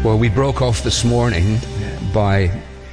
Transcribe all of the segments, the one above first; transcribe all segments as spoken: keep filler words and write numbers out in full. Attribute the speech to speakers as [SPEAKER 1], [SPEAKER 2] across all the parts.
[SPEAKER 1] Well, we broke off this morning by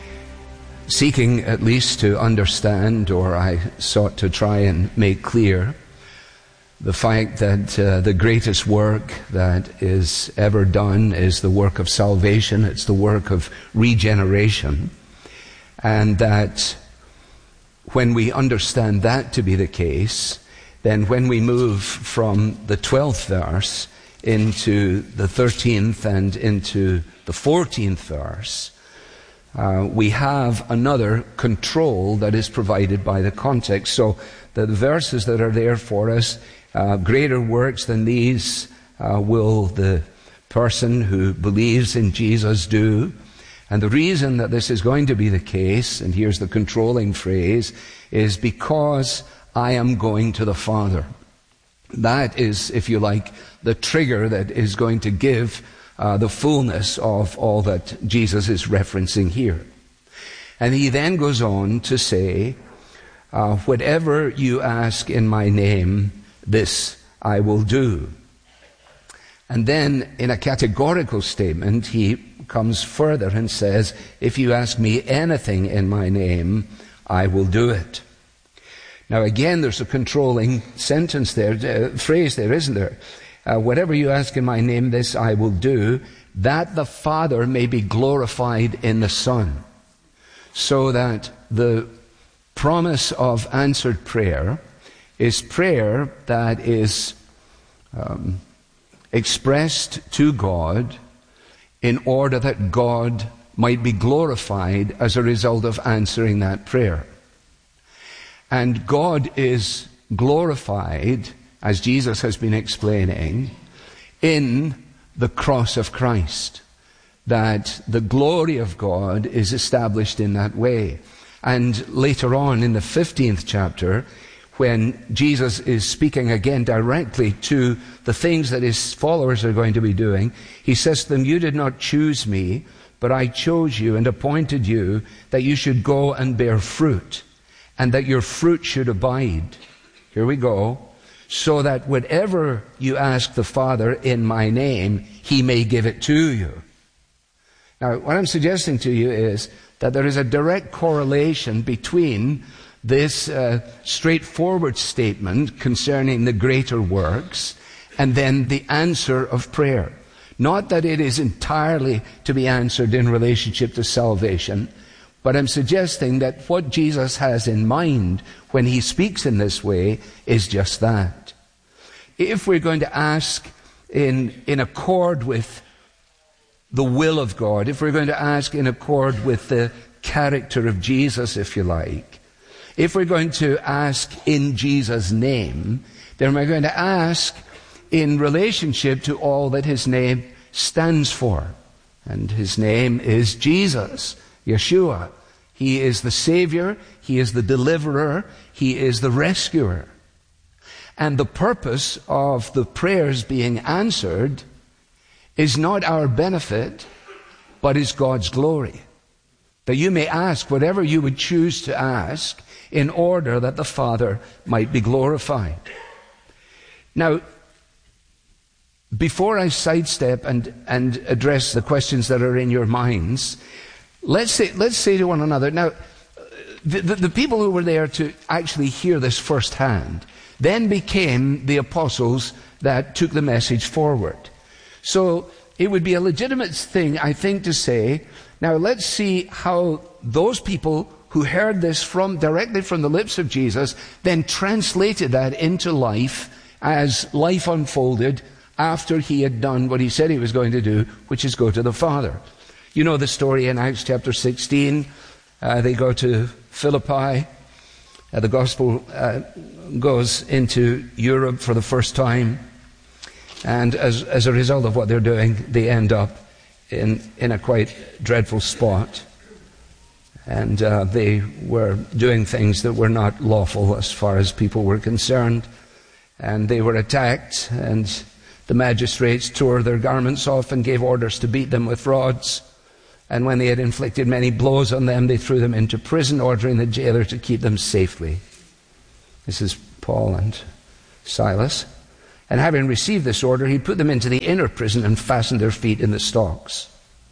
[SPEAKER 1] seeking at least to understand, or I sought to try and make clear, the fact that uh, the greatest work that is ever done is the work of salvation. It's the work of regeneration. And that when we understand that to be the case, then when we move from the twelfth verse into the thirteenth and into the fourteenth verse, uh, we have another control that is provided by the context. So the verses that are there for us, uh, greater works than these uh, will the person who believes in Jesus do. And the reason that this is going to be the case, and here's the controlling phrase, is because I am going to the Father. That is, if you like, the trigger that is going to give uh, the fullness of all that Jesus is referencing here. And he then goes on to say, uh, whatever you ask in my name, this I will do. And then in a categorical statement, he comes further and says, if you ask me anything in my name, I will do it. Now again, there's a controlling sentence there, uh, phrase there, isn't there? Uh, whatever you ask in my name, this I will do, that the Father may be glorified in the Son. So that the promise of answered prayer is prayer that is um, expressed to God in order that God might be glorified as a result of answering that prayer. And God is glorified, as Jesus has been explaining, in the cross of Christ. That the glory of God is established in that way. And later on in the fifteenth chapter, when Jesus is speaking again directly to the things that his followers are going to be doing, he says to them, you did not choose me, but I chose you and appointed you that you should go and bear fruit, and that your fruit should abide. Here we go. So that whatever you ask the Father in my name, he may give it to you. Now, what I'm suggesting to you is that there is a direct correlation between this uh, straightforward statement concerning the greater works and then the answer of prayer. Not that it is entirely to be answered in relationship to salvation, but I'm suggesting that what Jesus has in mind when he speaks in this way is just that. If we're going to ask in, in accord with the will of God, if we're going to ask in accord with the character of Jesus, if you like, if we're going to ask in Jesus' name, then we're going to ask in relationship to all that his name stands for. And his name is Jesus. Yeshua. He is the Savior, he is the Deliverer, he is the Rescuer. And the purpose of the prayers being answered is not our benefit, but is God's glory. That you may ask whatever you would choose to ask in order that the Father might be glorified. Now, before I sidestep and, and address the questions that are in your minds, Let's say, let's say to one another, now, the, the, the people who were there to actually hear this firsthand then became the apostles that took the message forward. So it would be a legitimate thing, I think, to say, now let's see how those people who heard this from directly from the lips of Jesus then translated that into life as life unfolded after he had done what he said he was going to do, which is go to the Father. You know the story in Acts chapter sixteen. Uh, they go to Philippi. Uh, the gospel uh, goes into Europe for the first time. And as, as a result of what they're doing, they end up in, in a quite dreadful spot. And uh, they were doing things that were not lawful as far as people were concerned. And they were attacked, and the magistrates tore their garments off and gave orders to beat them with rods. And when they had inflicted many blows on them, they threw them into prison, ordering the jailer to keep them safely. This is Paul and Silas. And having received this order, he put them into the inner prison and fastened their feet in the stocks.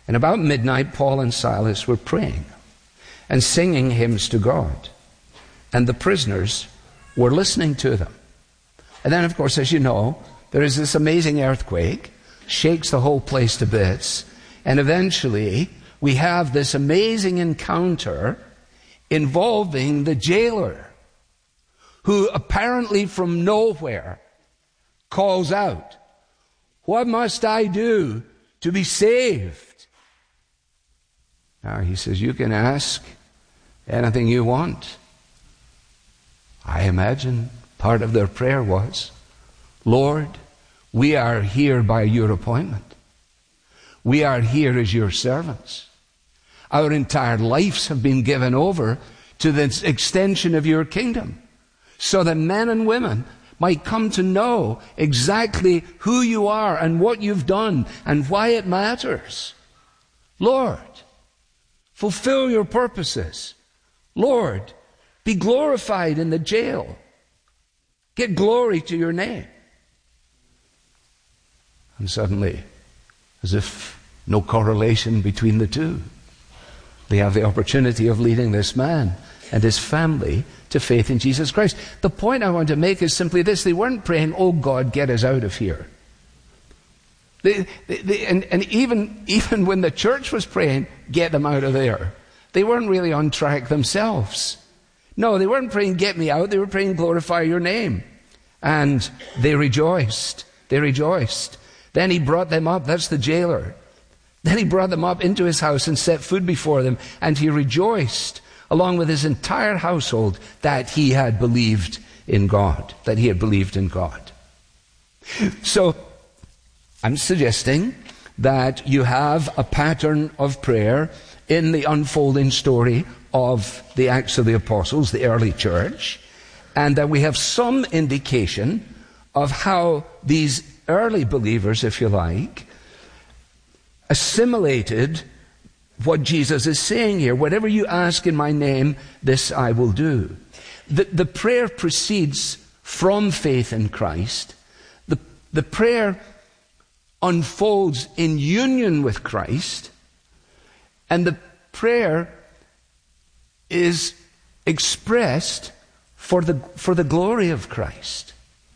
[SPEAKER 1] And about midnight, Paul and Silas were praying and singing hymns to God. And the prisoners were listening to them. And then, of course, as you know, there is this amazing earthquake, shakes the whole place to bits. And eventually, we have this amazing encounter involving the jailer, who apparently from nowhere calls out, "What must I do to be saved?" Now he says, "You can ask anything you want." I imagine part of their prayer was, "Lord, we are here by your appointment. We are here as your servants. Our entire lives have been given over to the extension of your kingdom, so that men and women might come to know exactly who you are and what you've done and why it matters. Lord, fulfill your purposes. Lord, be glorified in the jail. Get glory to your name." And suddenly, as if no correlation between the two, they have the opportunity of leading this man and his family to faith in Jesus Christ. The point I want to make is simply this: they weren't praying, "Oh God, get us out of here." They, they, they, and and even, even when the church was praying, "Get them out of there," they weren't really on track themselves. No, they weren't praying, "Get me out." They were praying, "Glorify your name." And they rejoiced. They rejoiced. Then he brought them up. That's the jailer. Then he brought them up into his house and set food before them. And he rejoiced, along with his entire household, that he had believed in God. That he had believed in God. So, I'm suggesting that you have a pattern of prayer in the unfolding story of the Acts of the Apostles, the early church, and that we have some indication of how these early believers, if you like, assimilated what Jesus is saying here. Whatever you ask in my name, this I will do. The, the prayer proceeds from faith in Christ. The, the prayer unfolds in union with Christ, and the prayer is expressed for the, for the glory of Christ.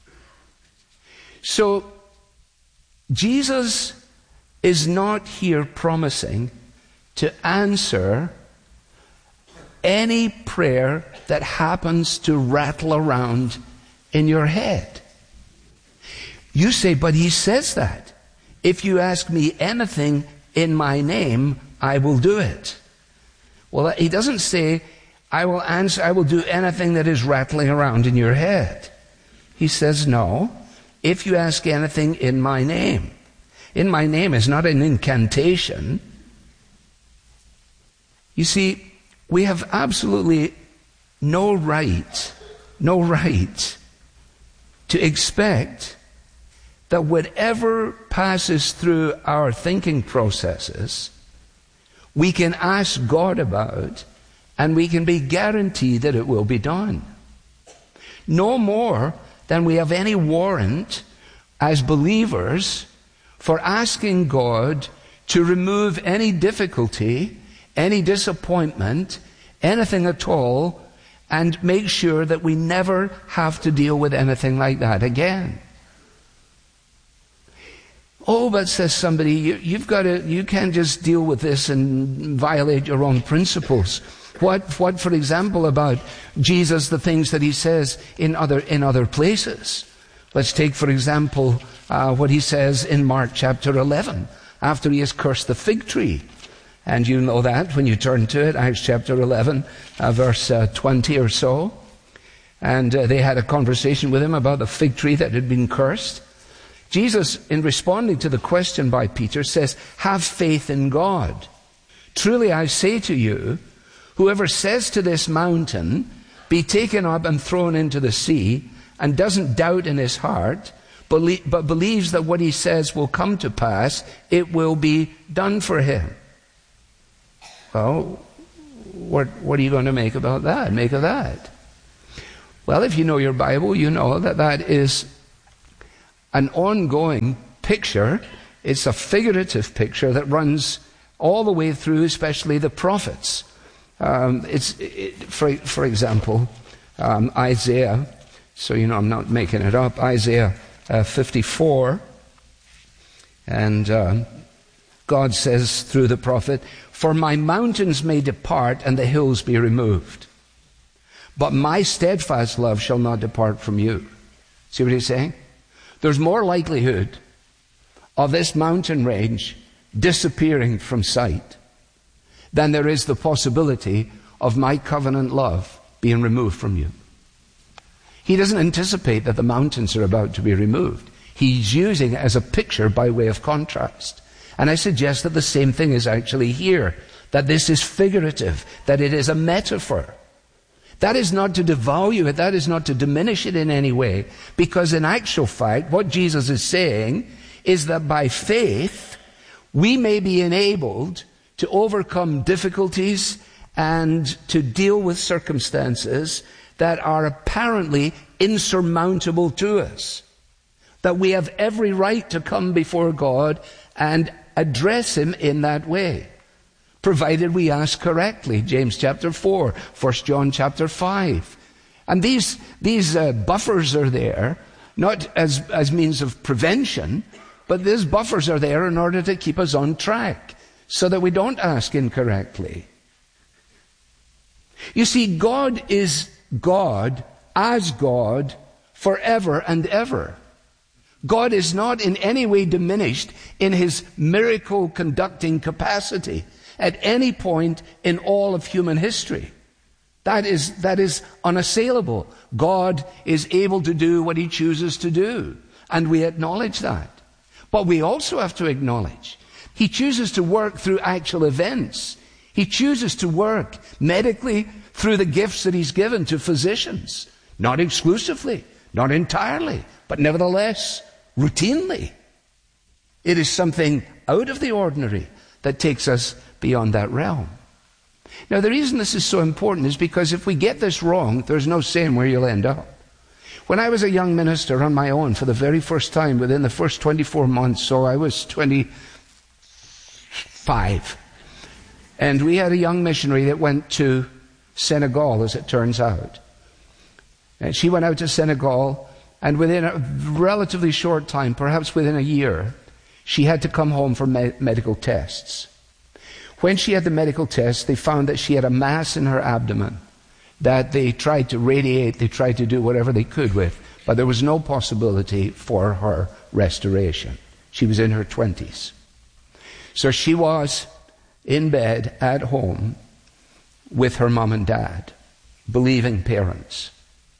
[SPEAKER 1] So, Jesus is not here promising to answer any prayer that happens to rattle around in your head. You say, "But he says that. If you ask me anything in my name, I will do it." Well, he doesn't say, I will answer, I will do anything that is rattling around in your head. He says, no, if you ask anything in my name. In my name is not an incantation. You see, we have absolutely no right, no right to expect that whatever passes through our thinking processes, we can ask God about, and we can be guaranteed that it will be done. No more than we have any warrant as believers for asking God to remove any difficulty, any disappointment, anything at all, and make sure that we never have to deal with anything like that again. Oh, but says somebody, you, you've got to, you can't just deal with this and violate your own principles. What, what, for example, about Jesus, the things that he says in other, in other places? Let's take, for example, uh, what he says in Mark chapter eleven, after he has cursed the fig tree. And you know that when you turn to it, Acts chapter eleven, uh, verse uh, twenty or so. And uh, they had a conversation with him about the fig tree that had been cursed. Jesus, in responding to the question by Peter, says, "Have faith in God. Truly I say to you, whoever says to this mountain, be taken up and thrown into the sea, and doesn't doubt in his heart, but believes that what he says will come to pass, it will be done for him." Well, what, what are you going to make about that? Make of that? Well, if you know your Bible, you know that that is an ongoing picture. It's a figurative picture that runs all the way through, especially the prophets. Um, it's it, for for example, um, Isaiah. So you know, I'm not making it up. Isaiah uh, fifty-four, and uh, God says through the prophet, "For my mountains may depart and the hills be removed, but my steadfast love shall not depart from you." See what he's saying? There's more likelihood of this mountain range disappearing from sight than there is the possibility of my covenant love being removed from you. He doesn't anticipate that the mountains are about to be removed. He's using it as a picture by way of contrast. And I suggest that the same thing is actually here, that this is figurative, that it is a metaphor. That is not to devalue it, that is not to diminish it in any way, because in actual fact, what Jesus is saying is that by faith, we may be enabled to overcome difficulties and to deal with circumstances that are apparently insurmountable to us. That we have every right to come before God and address Him in that way, provided we ask correctly. James chapter four, First John chapter five. And these, these uh, buffers are there, not as, as means of prevention, but these buffers are there in order to keep us on track, so that we don't ask incorrectly. You see, God is God as God forever and ever. God is not in any way diminished in His miracle conducting capacity at any point in all of human history. That is, that is unassailable. God is able to do what He chooses to do, and we acknowledge that. But we also have to acknowledge He chooses to work through actual events. He chooses to work medically through the gifts that He's given to physicians. Not exclusively, not entirely, but nevertheless, routinely. It is something out of the ordinary that takes us beyond that realm. Now, the reason this is so important is because if we get this wrong, there's no saying where you'll end up. When I was a young minister on my own for the very first time, within the first twenty-four months, so I was twenty-five, and we had a young missionary that went to Senegal, as it turns out. And she went out to Senegal, and within a relatively short time, perhaps within a year, she had to come home for me- medical tests. When she had the medical tests, they found that she had a mass in her abdomen that they tried to radiate, they tried to do whatever they could with, but there was no possibility for her restoration. She was in her twenties. So she was in bed at home with her mom and dad, believing parents.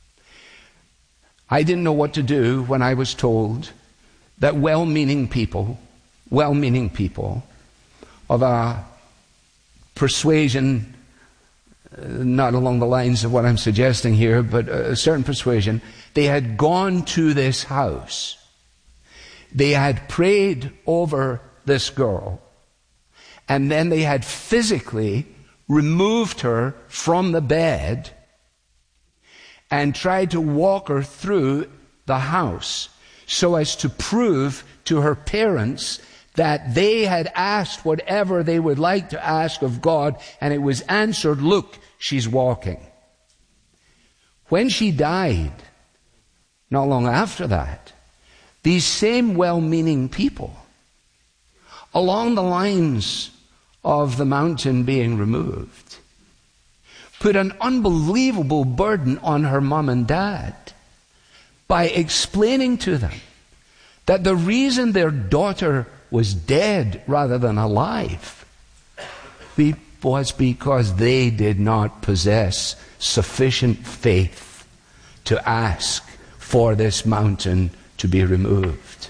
[SPEAKER 1] I didn't know what to do when I was told that well-meaning people, well-meaning people of a persuasion, uh, not along the lines of what I'm suggesting here, but a certain persuasion, they had gone to this house. They had prayed over this girl, and then they had physically removed her from the bed and tried to walk her through the house so as to prove to her parents that they had asked whatever they would like to ask of God, and it was answered. Look, she's walking. When she died, not long after that, these same well-meaning people, along the lines of the mountain being removed, put an unbelievable burden on her mom and dad by explaining to them that the reason their daughter was dead rather than alive was because they did not possess sufficient faith to ask for this mountain to be removed.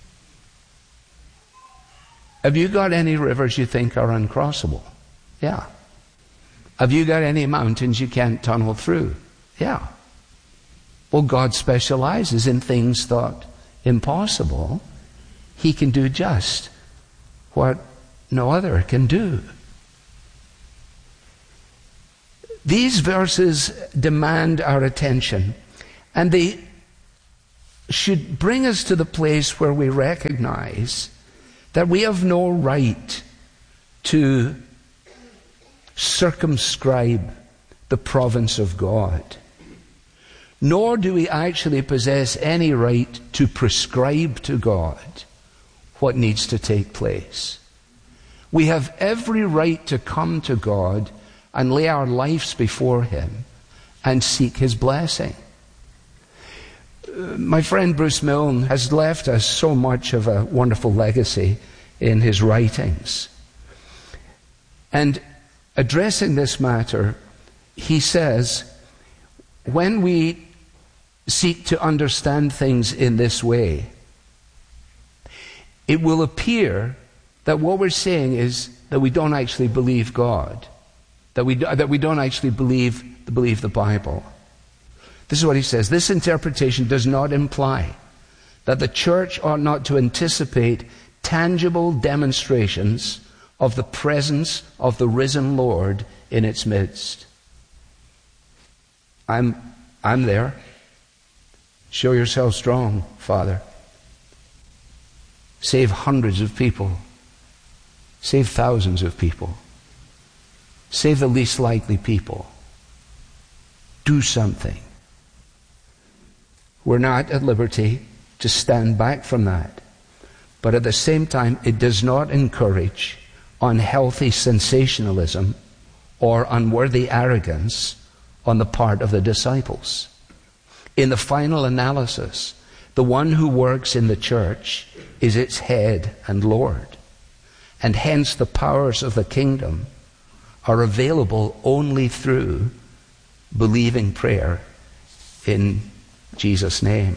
[SPEAKER 1] Have you got any rivers you think are uncrossable? Yeah. Have you got any mountains you can't tunnel through? Yeah. Well, God specializes in things thought impossible. He can do just what no other can do. These verses demand our attention, and they should bring us to the place where we recognize that we have no right to circumscribe the province of God. Nor do we actually possess any right to prescribe to God what needs to take place. We have every right to come to God and lay our lives before Him and seek His blessing. My friend Bruce Milne has left us so much of a wonderful legacy in his writings. And addressing this matter, he says, when we seek to understand things in this way, it will appear that what we're saying is that we don't actually believe God, that we, that we don't actually believe, believe the Bible. This is what he says. This interpretation does not imply that the church ought not to anticipate tangible demonstrations of the presence of the risen Lord in its midst. I'm, I'm there. Show yourself strong, Father. Save hundreds of people. Save thousands of people. Save the least likely people. Do something. We're not at liberty to stand back from that. But at the same time, it does not encourage unhealthy sensationalism or unworthy arrogance on the part of the disciples. In the final analysis, the one who works in the church is its head and Lord. And hence the powers of the kingdom are available only through believing prayer in Jesus' name.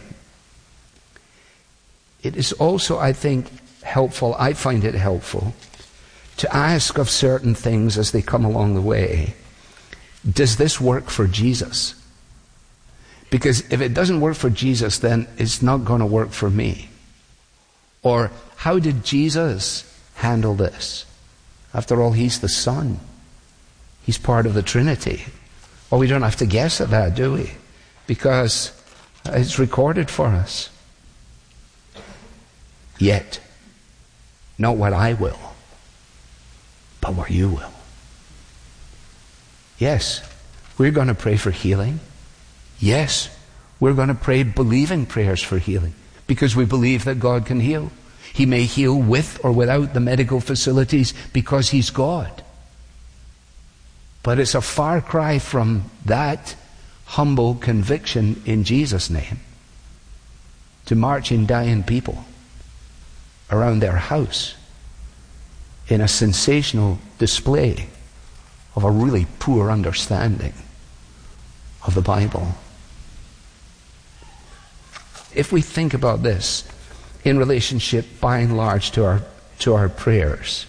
[SPEAKER 1] It is also, I think, helpful, I find it helpful, to ask of certain things as they come along the way, does this work for Jesus? Because if it doesn't work for Jesus, then it's not going to work for me. Or, how did Jesus handle this? After all, He's the Son. He's part of the Trinity. Well, we don't have to guess at that, do we? Because it's recorded for us. Yet, not what I will, but what you will. Yes, we're going to pray for healing. Yes, we're going to pray believing prayers for healing, because we believe that God can heal. He may heal with or without the medical facilities because He's God. But it's a far cry from that humble conviction in Jesus' name to marching dying people around their house in a sensational display of a really poor understanding of the Bible. If we think about this in relationship by and large to our to our prayers,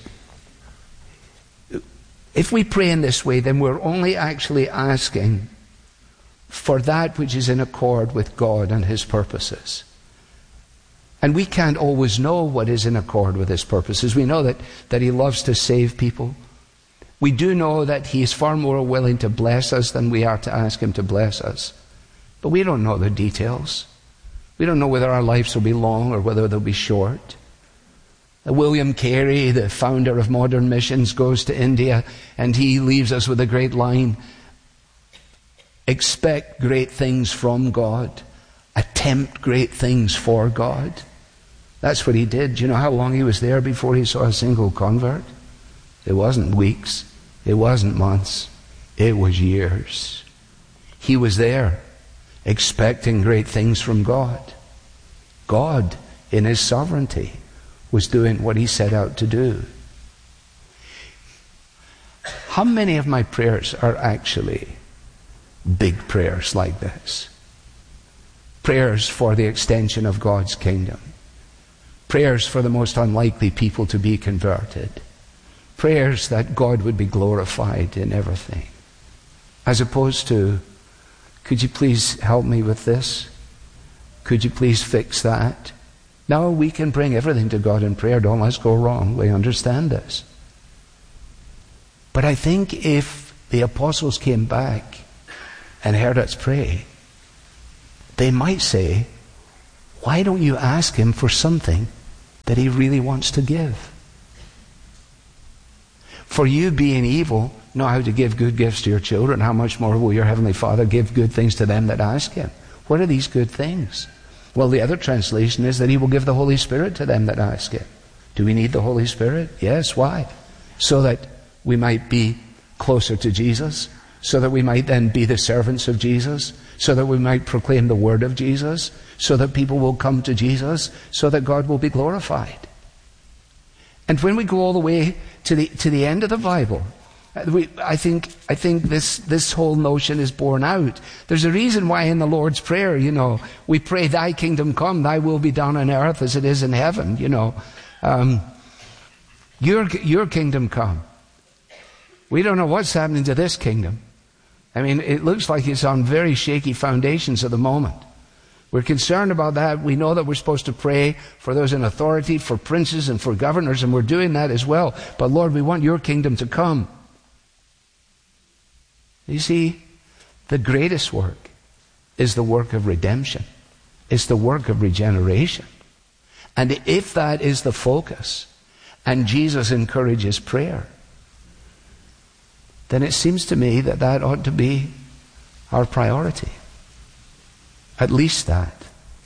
[SPEAKER 1] if we pray in this way, then we're only actually asking for that which is in accord with God and His purposes. And we can't always know what is in accord with His purposes. We know that, that He loves to save people. We do know that He is far more willing to bless us than we are to ask Him to bless us. But we don't know the details. We don't know whether our lives will be long or whether they'll be short. William Carey, the founder of modern missions, goes to India and he leaves us with a great line: expect great things from God, attempt great things for God. That's what he did. Do you know how long he was there before he saw a single convert? It wasn't weeks, it wasn't months, it was years. He was there expecting great things from God. God, in His sovereignty, was doing what He set out to do. How many of my prayers are actually big prayers like this? Prayers for the extension of God's kingdom. Prayers for the most unlikely people to be converted. Prayers that God would be glorified in everything. As opposed to, could you please help me with this? Could you please fix that? No, we can bring everything to God in prayer. Don't let's go wrong. We understand this. But I think if the apostles came back and heard us pray, they might say, why don't you ask Him for something that He really wants to give? For you being evil know how to give good gifts to your children, how much more will your heavenly Father give good things to them that ask him? What are these good things? Well, the other translation is that he will give the Holy Spirit to them that ask him. Do we need the Holy Spirit? Yes. Why? So that we might be closer to Jesus, so that we might then be the servants of Jesus, so that we might proclaim the word of Jesus, so that people will come to Jesus, so that God will be glorified. And when we go all the way to the to the end of the Bible, we, I think I think this this whole notion is borne out. There's a reason why in the Lord's Prayer, you know, we pray, "Thy kingdom come, Thy will be done on earth as it is in heaven." You know, um, your your kingdom come. We don't know what's happening to this kingdom. I mean, it looks like it's on very shaky foundations at the moment. We're concerned about that. We know that we're supposed to pray for those in authority, for princes and for governors, and we're doing that as well. But Lord, we want your kingdom to come. You see, the greatest work is the work of redemption. It's the work of regeneration. And if that is the focus, and Jesus encourages prayer, then it seems to me that that ought to be our priority. At least that.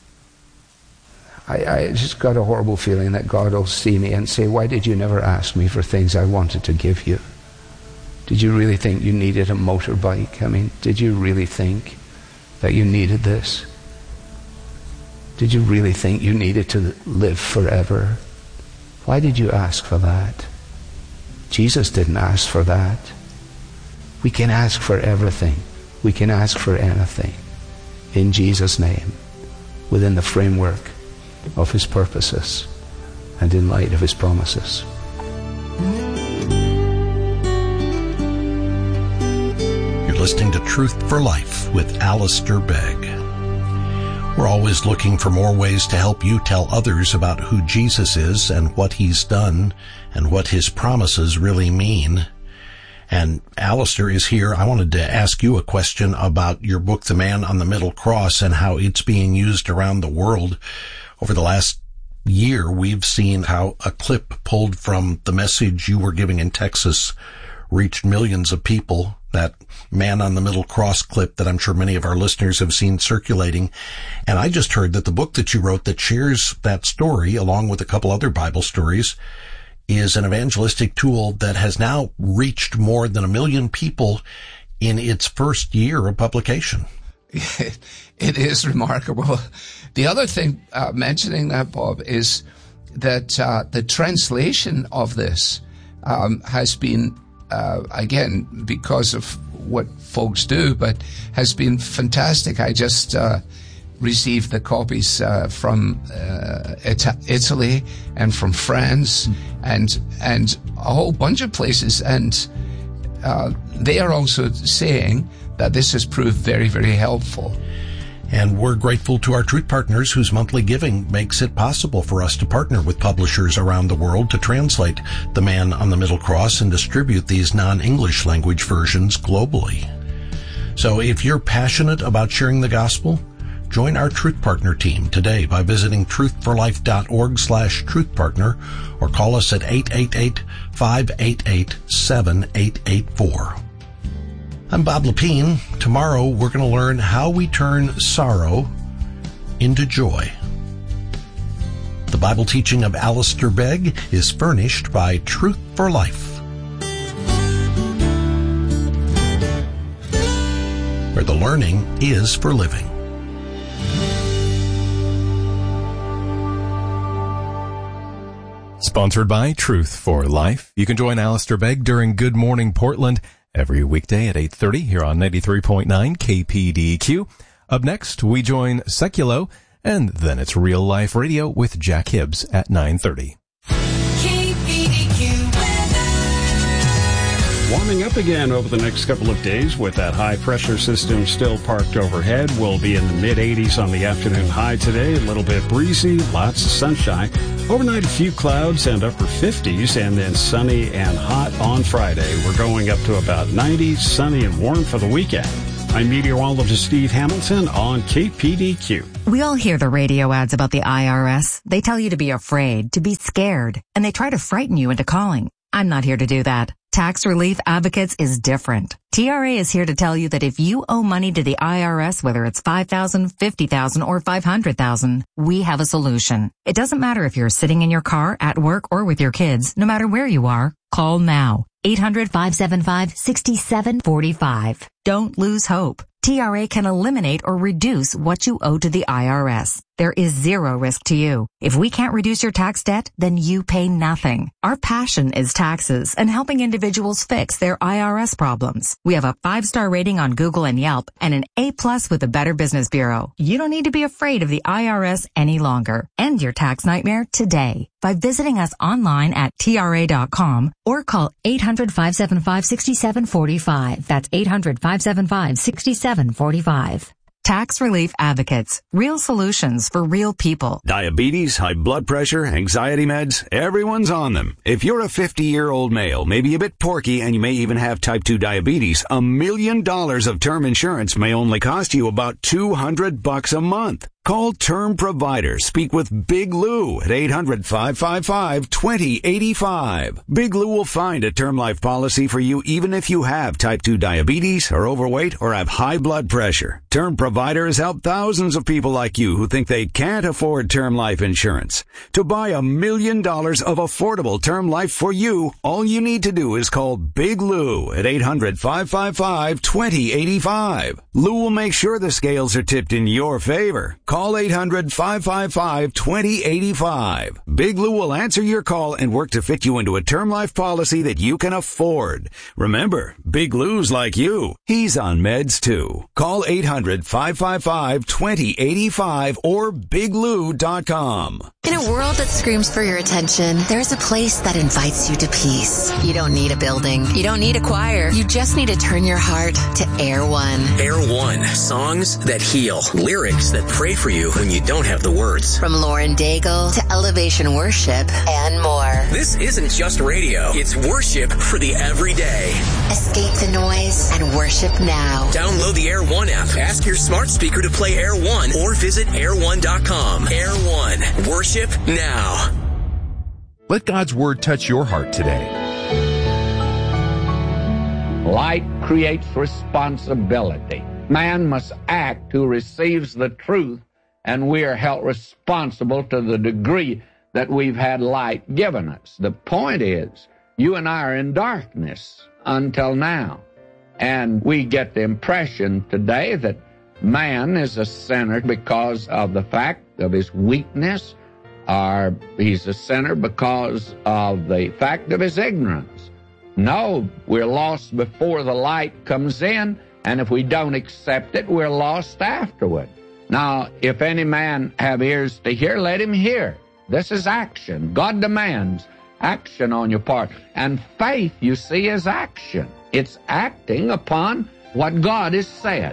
[SPEAKER 1] I, I just got a horrible feeling that God will see me and say, "Why did you never ask me for things I wanted to give you? Did you really think you needed a motorbike? I mean, did you really think that you needed this? Did you really think you needed to live forever? Why did you ask for that?" Jesus didn't ask for that. We can ask for everything. We can ask for anything. In Jesus' name, within the framework of his purposes and in light of his promises.
[SPEAKER 2] You're listening to Truth for Life with Alistair Begg. We're always looking for more ways to help you tell others about who Jesus is and what he's done and what his promises really mean. And Alistair is here. I wanted to ask you a question about your book, The Man on the Middle Cross, and how it's being used around the world. Over the last year, we've seen how a clip pulled from the message you were giving in Texas reached millions of people. That Man on the Middle Cross clip that I'm sure many of our listeners have seen circulating. And I just heard that the book that you wrote that shares that story, along with a couple other Bible stories, is an evangelistic tool that has now reached more than a million people in its first year of publication.
[SPEAKER 1] It, it is remarkable. The other thing, uh, mentioning that, Bob, is that uh, the translation of this um, has been, uh, again, because of what folks do, but has been fantastic. I just uh, received the copies uh, from uh, Ita- Italy and from France mm. and and a whole bunch of places, and uh, they are also saying that this has proved very, very helpful.
[SPEAKER 2] And we're grateful to our Truth Partners whose monthly giving makes it possible for us to partner with publishers around the world to translate The Man on the Middle Cross and distribute these non-English language versions globally. So if you're passionate about sharing the gospel, join our Truth Partner team today by visiting truthforlife.org slash truthpartner or call us at eight eight eight, five eight eight, seven eight eight four. I'm Bob Lepine. Tomorrow we're going to learn how we turn sorrow into joy. The Bible teaching of Alistair Begg is furnished by Truth for Life, where the learning is for living.
[SPEAKER 3] Sponsored by Truth for Life. You can join Alistair Begg during Good Morning Portland every weekday at eight thirty here on ninety-three point nine K P D Q. Up next, we join Seculo, and then it's Real Life Radio with Jack Hibbs at nine thirty.
[SPEAKER 4] Warming up again over the next couple of days with that high-pressure system still parked overhead. We'll be in the mid-eighties on the afternoon high today. A little bit breezy, lots of sunshine. Overnight, a few clouds and upper fifties, and then sunny and hot on Friday. We're going up to about ninety, sunny and warm for the weekend. I'm meteorologist Steve Hamilton on K P D Q.
[SPEAKER 5] We all hear the radio ads about the I R S. They tell you to be afraid, to be scared, and they try to frighten you into calling. I'm not here to do that. Tax Relief Advocates is different. T R A is here to tell you that if you owe money to the I R S, whether it's five thousand dollars, fifty thousand dollars, or five hundred thousand dollars, we have a solution. It doesn't matter if you're sitting in your car, at work, or with your kids. No matter where you are, call now. eight hundred, five seven five, six seven four five. Don't lose hope. T R A can eliminate or reduce what you owe to the I R S. There is zero risk to you. If we can't reduce your tax debt, then you pay nothing. Our passion is taxes and helping individuals fix their I R S problems. We have a five-star rating on Google and Yelp and an A-plus with the Better Business Bureau. You don't need to be afraid of the I R S any longer. End your tax nightmare today by visiting us online at T R A dot com or call eight hundred, five seven five, six seven four five. That's eight hundred, five seven five, six seven four five. Tax Relief Advocates. Real solutions for real people.
[SPEAKER 6] Diabetes, high blood pressure, anxiety meds, everyone's on them. If you're a fifty-year-old male, maybe a bit porky, and you may even have type two diabetes, a million dollars of term insurance may only cost you about two hundred bucks a month. Call Term Provider. Speak with Big Lou at eight hundred, five five five, two zero eight five. Big Lou will find a term life policy for you even if you have type two diabetes, are overweight, or have high blood pressure. Term Provider has helped thousands of people like you who think they can't afford term life insurance. To buy a million dollars of affordable term life for you, all you need to do is call Big Lou at eight hundred, five five five, two zero eight five. Lou will make sure the scales are tipped in your favor. Call eight hundred, five five five, two zero eight five. Big Lou will answer your call and work to fit you into a term life policy that you can afford. Remember, Big Lou's like you. He's on meds too. Call eight hundred, five five five, two zero eight five or big lou dot com.
[SPEAKER 7] In a world that screams for your attention, there's a place that invites you to peace. You don't need a building. You don't need a choir. You just need to turn your heart to Air One.
[SPEAKER 8] Air One. Songs that heal. Lyrics that pray for you when you don't have the words.
[SPEAKER 7] From Lauren Daigle to Elevation Worship and more.
[SPEAKER 8] This isn't just radio. It's worship for the everyday.
[SPEAKER 7] Escape the noise and worship now.
[SPEAKER 8] Download the Air One app. Ask your smart speaker to play Air One or visit air one dot com. Air One. Worship now.
[SPEAKER 9] Let God's Word touch your heart today.
[SPEAKER 10] Light creates responsibility. Man must act who receives the truth, and we are held responsible to the degree that we've had light given us. The point is, you and I are in darkness until now, and we get the impression today that man is a sinner because of the fact of his weakness, or he's a sinner because of the fact of his ignorance. No, we're lost before the light comes in, and if we don't accept it, we're lost afterward. Now, if any man have ears to hear, let him hear. This is action. God demands action on your part. And faith, you see, is action. It's acting upon what God has said.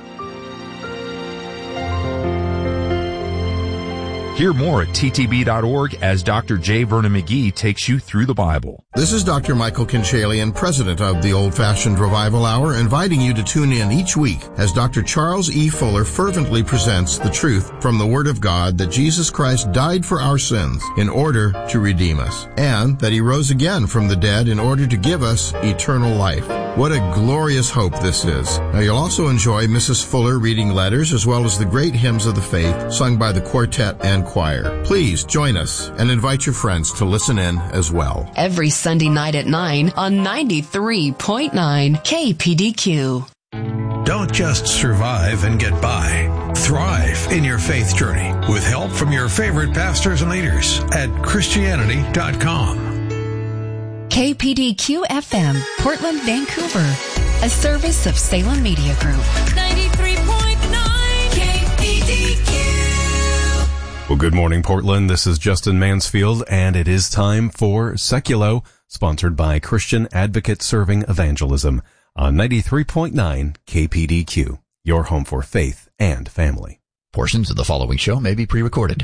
[SPEAKER 9] Hear more at T T B dot org as Doctor J. Vernon McGee takes you through the Bible.
[SPEAKER 11] This is Doctor Michael Kinchalian, president of the Old Fashioned Revival Hour, inviting you to tune in each week as Doctor Charles E. Fuller fervently presents the truth from the Word of God that Jesus Christ died for our sins in order to redeem us, and that He rose again from the dead in order to give us eternal life. What a glorious hope this is. Now, you'll also enjoy Missus Fuller reading letters as well as the great hymns of the faith sung by the quartet and choir. Please join us and invite your friends to listen in as well.
[SPEAKER 12] Every Sunday night at nine on ninety-three point nine K P D Q.
[SPEAKER 2] Don't just survive and get by. Thrive in your faith journey with help from your favorite pastors and leaders at Christianity dot com.
[SPEAKER 12] K P D Q F M, Portland, Vancouver. A service of Salem Media Group. ninety-three point nine K P D Q.
[SPEAKER 3] Well, good morning, Portland. This is Justin Mansfield, and it is time for Seculo, sponsored by Christian Advocate Serving Evangelism on ninety-three point nine K P D Q, your home for faith and family.
[SPEAKER 13] Portions of the following show may be pre-recorded.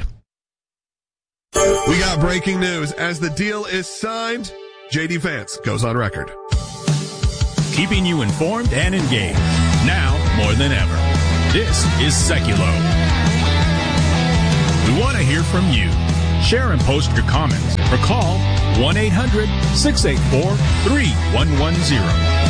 [SPEAKER 14] We got breaking news. As the deal is signed, J D Vance goes on record.
[SPEAKER 15] Keeping you informed and engaged, now more than ever. This is Seculo. We want to hear from you. Share and post your comments or call one eight hundred six eight four three one one zero.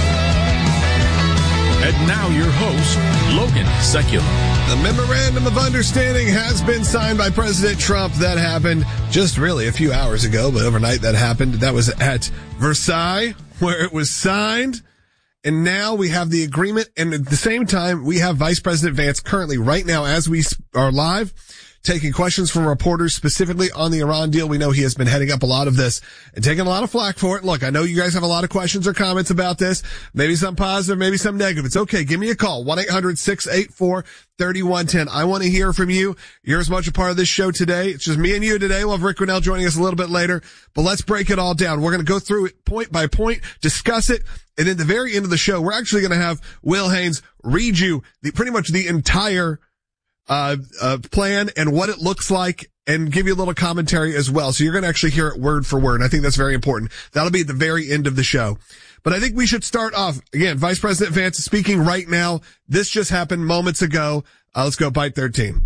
[SPEAKER 15] And now your host, Logan Secula.
[SPEAKER 14] The Memorandum of Understanding has been signed by President Trump. That happened just really a few hours ago, but overnight that happened. That was at Versailles, where it was signed. And now we have the agreement. And at the same time, we have Vice President Vance currently right now as we are live taking questions from reporters specifically on the Iran deal. We know he has been heading up a lot of this and taking a lot of flack for it. Look, I know you guys have a lot of questions or comments about this. Maybe some positive, maybe some negative. It's okay. Give me a call. one eight hundred six eight four three one one zero. I want to hear from you. You're as much a part of this show today. It's just me and you today. We'll have Rick Grinnell joining us a little bit later, but let's break it all down. We're going to go through it point by point, discuss it, and at the very end of the show, we're actually going to have Will Haynes read you the pretty much the entire Uh, uh, plan and what it looks like and give you a little commentary as well. So you're going to actually hear it word for word. And I think that's very important. That'll be at the very end of the show. But I think we should start off again. Vice President Vance is speaking right now. This just happened moments ago. Uh, let's go Byte thirteen.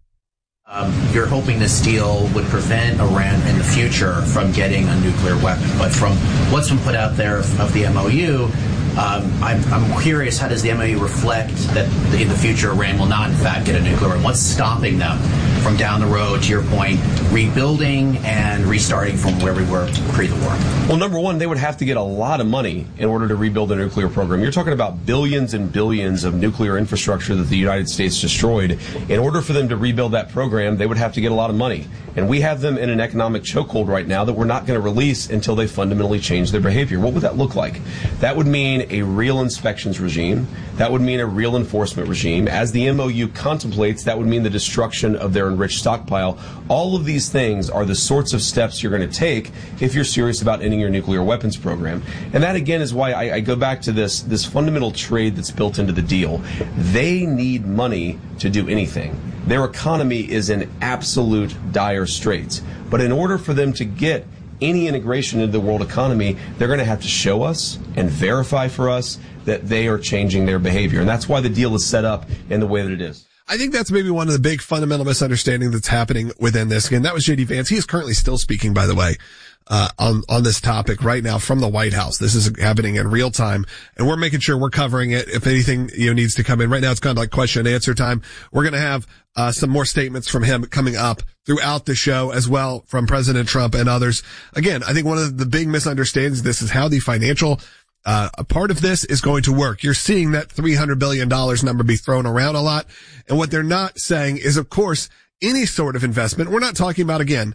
[SPEAKER 16] Um, you're hoping this deal would prevent Iran in the future from getting a nuclear weapon. But from what's been put out there of, of the M O U, Um, I'm, I'm curious, how does the M O U reflect that in the future Iran will not, in fact, get a nuclear weapon? What's stopping them from down the road, to your point, rebuilding and restarting from where we were pre the war?
[SPEAKER 17] Well, number one, they would have to get a lot of money in order to rebuild a nuclear program. You're talking about billions and billions of nuclear infrastructure that the United States destroyed. In order for them to rebuild that program, they would have to get a lot of money. And we have them in an economic chokehold right now that we're not going to release until they fundamentally change their behavior. What would that look like? That would mean a real inspections regime. That would mean a real enforcement regime. As the M O U contemplates, that would mean the destruction of their enriched stockpile. All of these things are the sorts of steps you're going to take if you're serious about ending your nuclear weapons program. And that, again, is why I, I go back to this, this fundamental trade that's built into the deal. They need money to do anything. Their economy is in absolute dire straits. But in order for them to get any integration into the world economy, they're going to have to show us and verify for us that they are changing their behavior. And that's why the deal is set up in the way that it is.
[SPEAKER 14] I think that's maybe one of the big fundamental misunderstandings that's happening within this. Again, that was J D Vance. He is currently still speaking, by the way, uh, on, on this topic right now from the White House. This is happening in real time, and we're making sure we're covering it. If anything, you know, needs to come in right now, it's kind of like question and answer time. We're going to have, uh, some more statements from him coming up throughout the show as well from President Trump and others. Again, I think one of the big misunderstandings of this is how the financial Uh, a part of this is going to work. You're seeing that three hundred billion dollars number be thrown around a lot. And what they're not saying is, of course, any sort of investment. We're not talking about, again,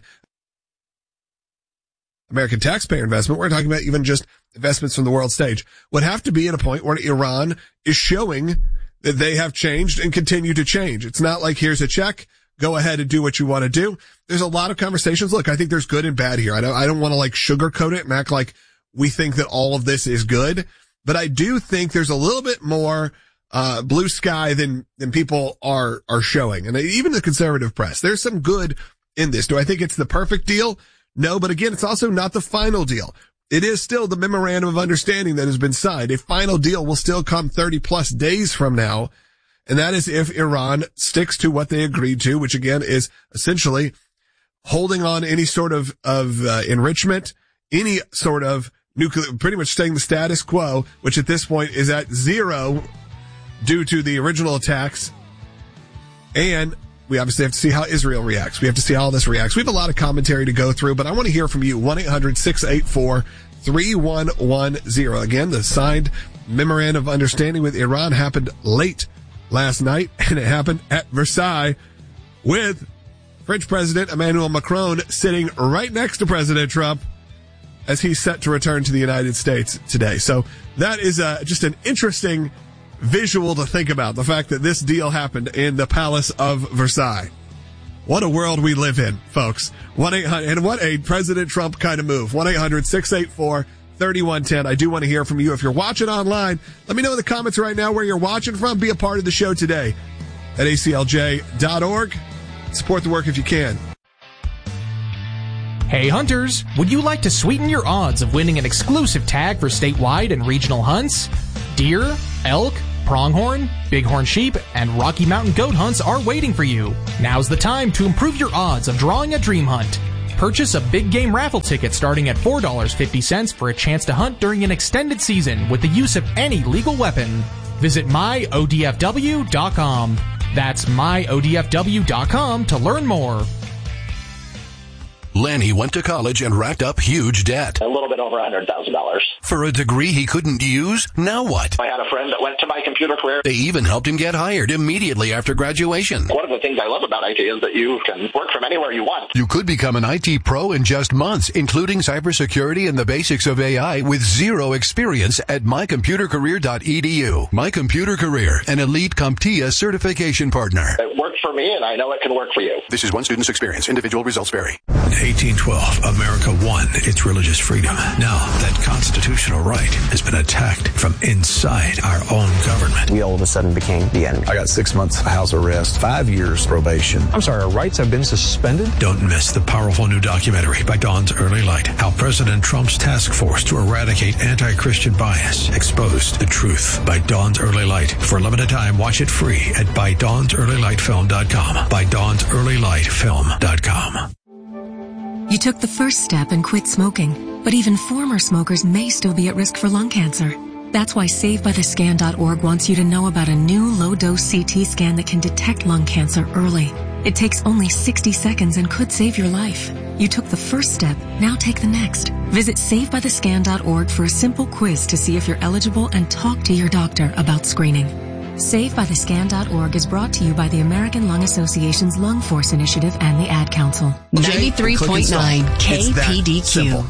[SPEAKER 14] American taxpayer investment. We're talking about even just investments from the world stage would have to be at a point where Iran is showing that they have changed and continue to change. It's not like, here's a check, go ahead and do what you want to do. There's a lot of conversations. Look, I think there's good and bad here. I don't, I don't want to like sugarcoat it and act like we think that all of this is good, but I do think there's a little bit more, uh, blue sky than, than people are, are showing. And even the conservative press, there's some good in this. Do I think it's the perfect deal? No, but again, it's also not the final deal. It is still the memorandum of understanding that has been signed. A final deal will still come thirty plus days from now. And that is if Iran sticks to what they agreed to, which again is essentially holding on any sort of, of, uh, enrichment, any sort of nuclear, pretty much staying the status quo, which at this point is at zero due to the original attacks. And we obviously have to see how Israel reacts. We have to see how all this reacts. We have a lot of commentary to go through, but I want to hear from you. one eight hundred six eight four three one one zero. Again, the signed memorandum of understanding with Iran happened late last night, and it happened at Versailles with French President Emmanuel Macron sitting right next to President Trump as he's set to return to the United States today. So that is uh, just an interesting visual to think about, the fact that this deal happened in the Palace of Versailles. What a world we live in, folks. one eight hundred, and what a President Trump kind of move. one eight hundred six eight four three one one zero. I do want to hear from you. If you're watching online, let me know in the comments right now where you're watching from. Be a part of the show today at A C L J dot org. Support the work if you can.
[SPEAKER 18] Hey hunters, would you like to sweeten your odds of winning an exclusive tag for statewide and regional hunts? Deer, elk, pronghorn, bighorn sheep, and Rocky Mountain goat hunts are waiting for you. Now's the time to improve your odds of drawing a dream hunt. Purchase a big game raffle ticket starting at four dollars and fifty cents for a chance to hunt during an extended season with the use of any legal weapon. Visit my O D F W dot com. That's my O D F W dot com to learn more.
[SPEAKER 2] Lanny went to college and racked up huge debt.
[SPEAKER 19] A little bit over one hundred thousand dollars.
[SPEAKER 2] For a degree he couldn't use? Now what?
[SPEAKER 19] I had a friend that went to My Computer Career.
[SPEAKER 2] They even helped him get hired immediately after graduation.
[SPEAKER 19] One of the things I love about I T is that you can work from anywhere you want.
[SPEAKER 2] You could become an I T pro in just months, including cybersecurity and the basics of A I with zero experience at my computer career dot e d u. My Computer Career, an elite CompTIA certification partner.
[SPEAKER 19] It worked for me, and I know it can work for you.
[SPEAKER 2] This is one student's experience. Individual results vary.
[SPEAKER 20] eighteen twelve, America won its religious freedom. Now that constitutional right has been attacked from inside our own government.
[SPEAKER 21] We all of a sudden became the enemy.
[SPEAKER 22] I got six months house arrest, five years probation.
[SPEAKER 21] I'm sorry, our rights have been suspended?
[SPEAKER 20] Don't miss the powerful new documentary by Dawn's Early Light, how President Trump's task force to eradicate anti-Christian bias exposed the truth, by Dawn's Early Light. For a limited time, watch it free at by dawns early light film dot com. by dawns early light film dot com.
[SPEAKER 23] You took the first step and quit smoking, but even former smokers may still be at risk for lung cancer. That's why save by the scan dot org wants you to know about a new low-dose C T scan that can detect lung cancer early. It takes only sixty seconds and could save your life. You took the first step, now take the next. Visit save by the scan dot org for a simple quiz to see if you're eligible and talk to your doctor about screening. save by the scan dot org is brought to you by the American Lung Association's Lung Force Initiative and the Ad Council.
[SPEAKER 12] ninety-three point nine K P D Q.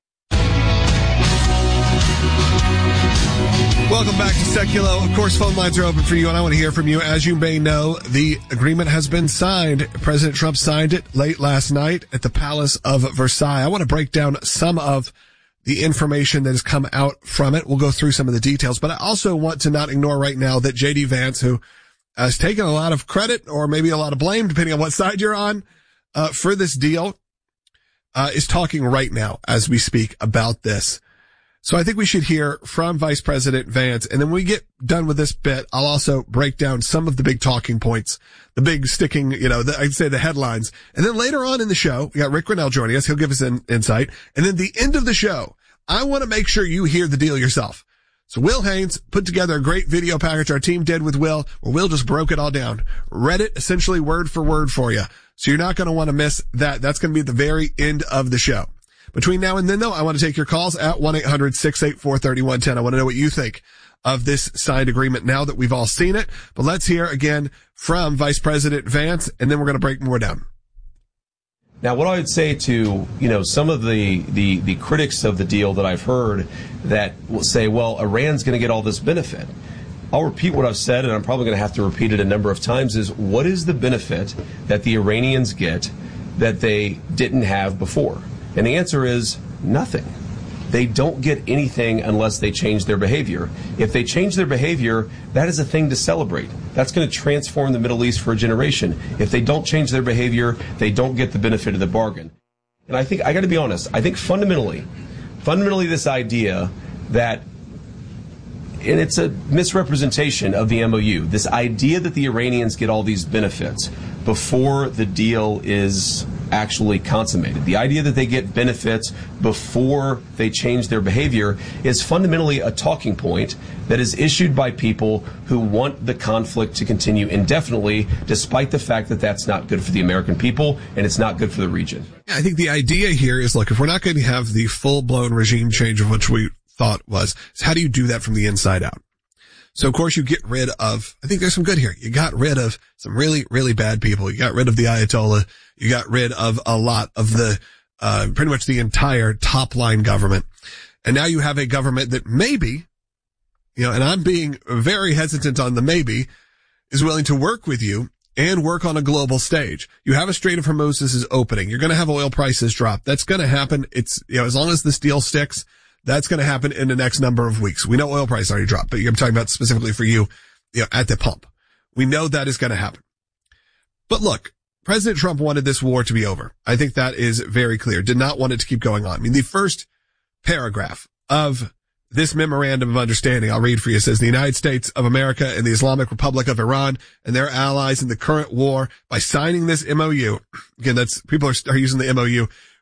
[SPEAKER 14] Welcome back to Seculo. Of course, phone lines are open for you, and I want to hear from you. As you may know, the agreement has been signed. President Trump signed it late last night at the Palace of Versailles. I want to break down some of the information that has come out from it. We'll go through some of the details, but I also want to not ignore right now that J D Vance, who has taken a lot of credit or maybe a lot of blame, depending on what side you're on, uh, for this deal, uh, is talking right now as we speak about this. So I think we should hear from Vice President Vance, and then when we get done with this bit, I'll also break down some of the big talking points, the big sticking, you know, the, I'd say the headlines. And then later on in the show, we got Rick Grinnell joining us. He'll give us an insight. And then the end of the show, I want to make sure you hear the deal yourself. So Will Haynes put together a great video package our team did with Will, where Will just broke it all down, read it essentially word for word for you. So you're not going to want to miss that. That's going to be at the very end of the show. Between now and then, though, I want to take your calls at one eight hundred six eight four three one one zero. I want to know what you think of this signed agreement now that we've all seen it. But let's hear again from Vice President Vance, and then we're going to break more down.
[SPEAKER 17] Now, what I would say to, you know, some of the, the, the critics of the deal that I've heard that will say, well, Iran's going to get all this benefit. I'll repeat what I've said, and I'm probably going to have to repeat it a number of times, is what is the benefit that the Iranians get that they didn't have before? And the answer is nothing. They don't get anything unless they change their behavior. If they change their behavior, that is a thing to celebrate. That's going to transform the Middle East for a generation. If they don't change their behavior, they don't get the benefit of the bargain. And I think, I got to be honest, I think fundamentally, fundamentally this idea that, and it's a misrepresentation of the M O U, this idea that the Iranians get all these benefits before the deal is actually consummated. The idea that they get benefits before they change their behavior is fundamentally a talking point that is issued by people who want the conflict to continue indefinitely, despite the fact that that's not good for the American people and it's not good for the region.
[SPEAKER 14] I think the idea here is, look, if we're not going to have the full-blown regime change of which we thought was, is how do you do that from the inside out? So, of course, you get rid of, I think there's some good here. You got rid of some really, really bad people. You got rid of the Ayatollah. You got rid of a lot of the, uh, pretty much the entire top line government. And now you have a government that maybe, you know, and I'm being very hesitant on the maybe, is willing to work with you and work on a global stage. You have a Strait of Hormuz is opening. You're going to have oil prices drop. That's going to happen. It's, you know, as long as this deal sticks, that's going to happen in the next number of weeks. We know oil prices already dropped, but I'm talking about specifically for you, you know, at the pump. We know that is going to happen. But look, President Trump wanted this war to be over. I think that is very clear. Did not want it to keep going on. I mean, the first paragraph of this memorandum of understanding, I'll read for you, says the United States of America and the Islamic Republic of Iran and their allies in the current war by signing this M O U. Again, that's, people are, are using the M O U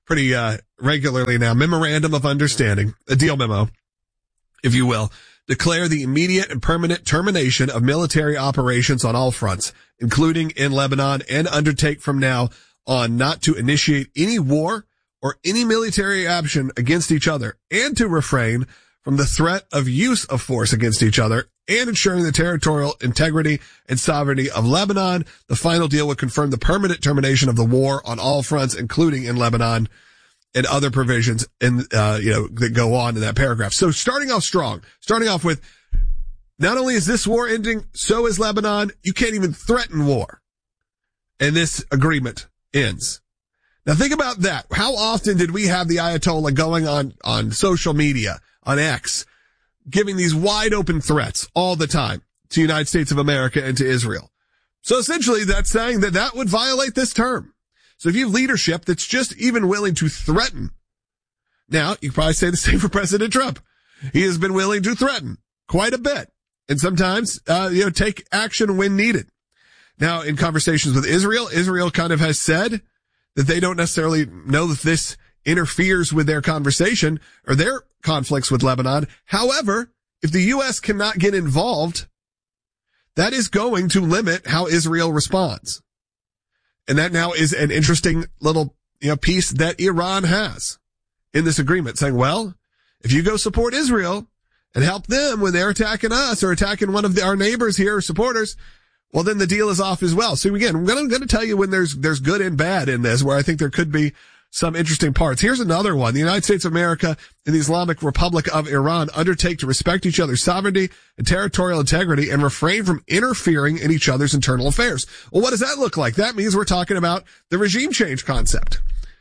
[SPEAKER 14] pretty uh, regularly now. Memorandum of Understanding, a deal memo, if you will, declare the immediate and permanent termination of military operations on all fronts, including in Lebanon, and undertake from now on not to initiate any war or any military action against each other, and to refrain from the threat of use of force against each other, and ensuring the territorial integrity and sovereignty of Lebanon. The final deal would confirm the permanent termination of the war on all fronts, including in Lebanon, and other provisions in, uh, you know, that go on in that paragraph. So starting off strong, starting off with, not only is this war ending, so is Lebanon. You can't even threaten war. And this agreement ends. Now think about that. How often did we have the Ayatollah going on, on social media, on X, giving these wide open threats all the time to the United States of America and to Israel? So essentially that's saying that that would violate this term. So if you have leadership that's just even willing to threaten, now you can probably say the same for President Trump. He has been willing to threaten quite a bit, and sometimes, uh, you know, take action when needed. Now in conversations with Israel, Israel kind of has said that they don't necessarily know that this interferes with their conversation or their conflicts with Lebanon. However, if the U S cannot get involved, that is going to limit how Israel responds. And that now is an interesting little, you know, piece that Iran has in this agreement, saying, well, if you go support Israel and help them when they're attacking us or attacking one of the, our neighbors here or supporters, well, then the deal is off as well. So again, I'm going to tell you when there's, there's good and bad in this, where I think there could be some interesting parts. Here's another one. The United States of America and the Islamic Republic of Iran undertake to respect each other's sovereignty and territorial integrity and refrain from interfering in each other's internal affairs. Well, what does that look like? That means we're talking about the regime change concept.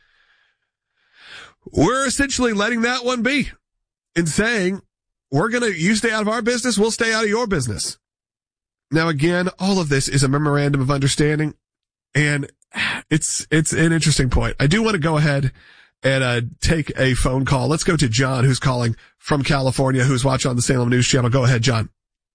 [SPEAKER 14] We're essentially letting that one be and saying, we're going to, you stay out of our business, we'll stay out of your business. Now, again, all of this is a memorandum of understanding, and it's it's an interesting point. I do want to go ahead and uh take a phone call. Let's go to John, who's calling from California, who's watching on the Salem News Channel. Go ahead, John.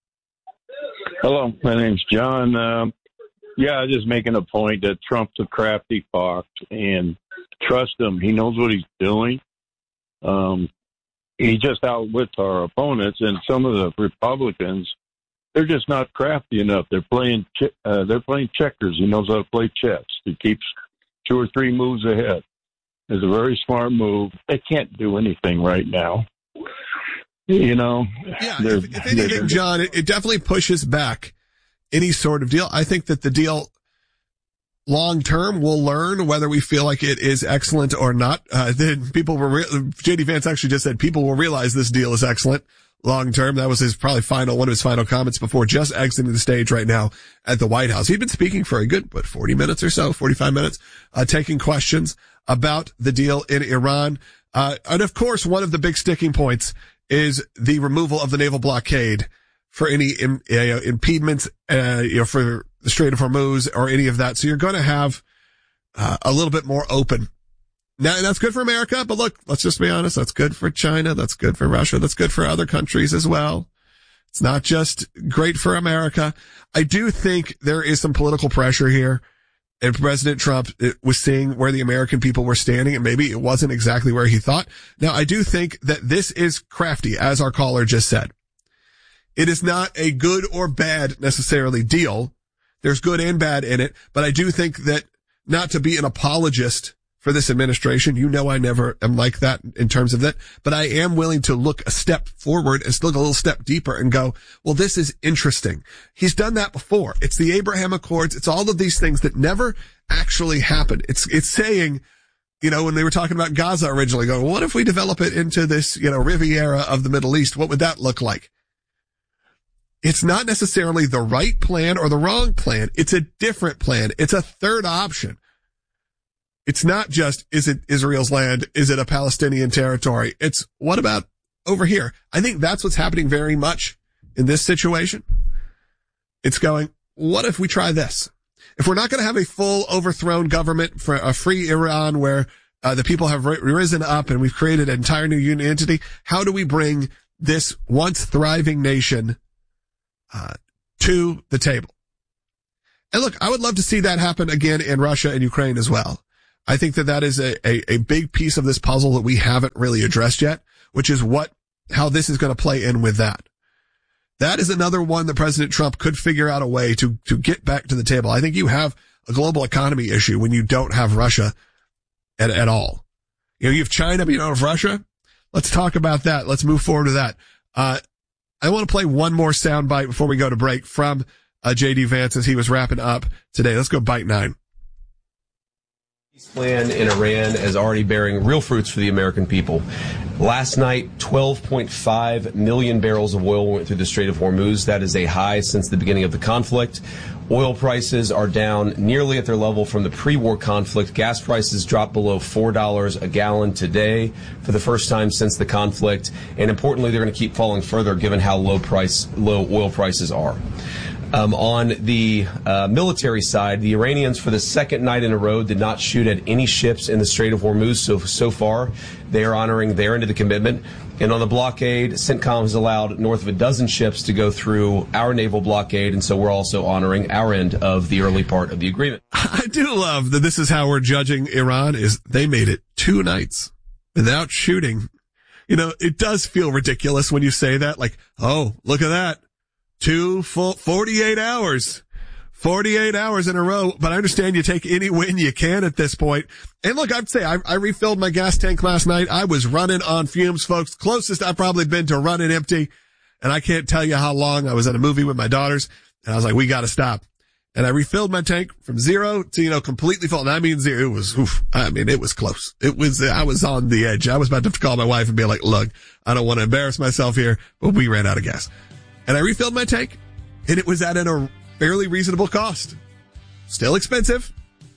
[SPEAKER 1] Hello, my name's John. Um, yeah, just making a point that Trump's a crafty fox, and trust him, he knows what he's doing. Um, he just outwits our opponents, and some of the Republicans, they're just not crafty enough. They're playing, uh, they're playing checkers. He knows how to play chess. He keeps two or three moves ahead. It's a very smart move. They can't do anything right now. You know,
[SPEAKER 14] yeah. If, if anything, John, it, it definitely pushes back any sort of deal. I think that the deal long term will learn whether we feel like it is excellent or not. Uh, then people were, re- J D Vance actually just said people will realize this deal is excellent long term. That was his probably final, one of his final comments before just exiting the stage right now at the White House. He'd been speaking for a good, what, forty minutes or so, forty-five minutes, uh, taking questions about the deal in Iran. Uh, and of course, one of the big sticking points is the removal of the naval blockade for any im- uh, impediments, uh, you know, for the Strait of Hormuz or any of that. So you're going to have, uh, a little bit more open. Now, that's good for America, but look, let's just be honest. That's good for China. That's good for Russia. That's good for other countries as well. It's not just great for America. I do think there is some political pressure here, and President Trump was seeing where the American people were standing, and maybe it wasn't exactly where he thought. Now, I do think that this is crafty, as our caller just said. It is not a good or bad necessarily deal. There's good and bad in it, but I do think that, not to be an apologist for this administration, you know I never am like that in terms of that, but I am willing to look a step forward and still go a little step deeper and go, well, this is interesting. He's done that before. It's the Abraham Accords. It's all of these things that never actually happened. It's, it's saying, you know, when they were talking about Gaza originally, going, well, what if we develop it into this, you know, Riviera of the Middle East? What would that look like? It's not necessarily the right plan or the wrong plan. It's a different plan. It's a third option. It's not just, is it Israel's land? Is it a Palestinian territory? It's, what about over here? I think that's what's happening very much in this situation. It's going, what if we try this? If we're not going to have a full overthrown government for a free Iran where uh, the people have risen up and we've created an entire new union entity, how do we bring this once thriving nation uh to the table? And look, I would love to see that happen again in Russia and Ukraine as well. I think that that is a, a, a big piece of this puzzle that we haven't really addressed yet, which is what, how this is going to play in with that. That is another one that President Trump could figure out a way to, to get back to the table. I think you have a global economy issue when you don't have Russia at, at all. You know, you have China, but you don't have Russia. Let's talk about that. Let's move forward to that. Uh, I want to play one more sound bite before we go to break from uh, J D Vance as he was wrapping up today. Let's go bite nine.
[SPEAKER 17] Peace plan in Iran is already bearing real fruits for the American people. Last night, twelve point five million barrels of oil went through the Strait of Hormuz. That is a high since the beginning of the conflict. Oil prices are down nearly at their level from the pre-war conflict. Gas prices dropped below four dollars a gallon today for the first time since the conflict. And importantly, they're going to keep falling further given how low price, low oil prices are. Um, on the uh, military side, the Iranians, for the second night in a row, did not shoot at any ships in the Strait of Hormuz so, so far. They are honoring their end of the commitment. And on the blockade, CENTCOM has allowed north of a dozen ships to go through our naval blockade, and so we're also honoring our end of the early part of the agreement.
[SPEAKER 14] I do love that this is how we're judging Iran, is they made it two nights without shooting. You know, it does feel ridiculous when you say that, like, oh, look at that. Two full, forty-eight hours, forty-eight hours in a row. But I understand you take any win you can at this point. And look, I'd say I, I refilled my gas tank last night. I was running on fumes, folks. Closest I've probably been to running empty. And I can't tell you how long. I was at a movie with my daughters and I was like, we got to stop. And I refilled my tank from zero to, you know, completely full. And I mean zero. It was, oof, I mean, it was close. It was, I was on the edge. I was about to have to call my wife and be like, look, I don't want to embarrass myself here, but we ran out of gas. And I refilled my tank, and it was at a fairly reasonable cost. Still expensive,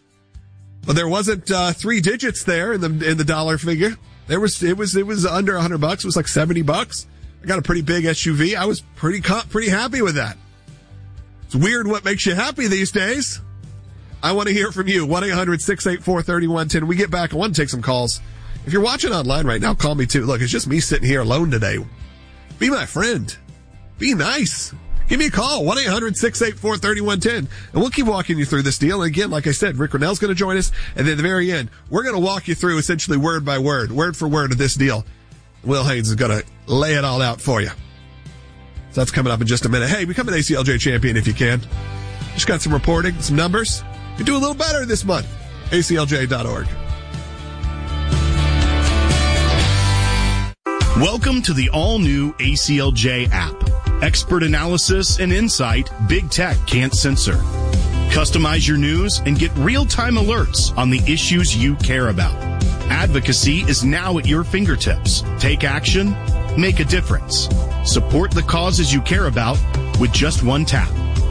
[SPEAKER 14] but there wasn't uh, three digits there in the in the dollar figure. There was it was it was under a hundred bucks. It was like seventy bucks. I got a pretty big S U V. I was pretty pretty happy with that. It's weird what makes you happy these days. I want to hear from you. one eight hundred six eight four three one one zero. We get back. I want to take some calls. If you're watching online right now, call me too. Look, it's just me sitting here alone today. Be my friend. Be nice. Give me a call, one eight hundred six eight four three one one zero, and we'll keep walking you through this deal. And again, like I said, Rick Rennell's going to join us, and then at the very end, we're going to walk you through essentially word by word, word for word of this deal. Will Haynes is going to lay it all out for you. So that's coming up in just a minute. Hey, become an A C L J champion if you can. Just got some reporting, some numbers. You do a little better this month. A C L J dot org.
[SPEAKER 15] Welcome to the all-new A C L J app. Expert analysis and insight big tech can't censor. Customize your news and get real-time alerts on the issues you care about. Advocacy is now at your fingertips. Take action, make a difference. Support the causes you care about with just one tap.